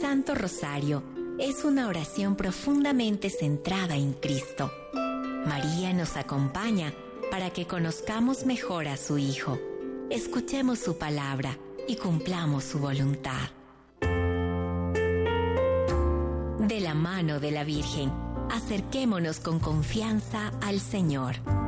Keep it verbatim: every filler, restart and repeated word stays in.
Santo Rosario es una oración profundamente centrada en Cristo. María nos acompaña para que conozcamos mejor a su Hijo, escuchemos su palabra y cumplamos su voluntad. De la mano de la Virgen, acerquémonos con confianza al Señor.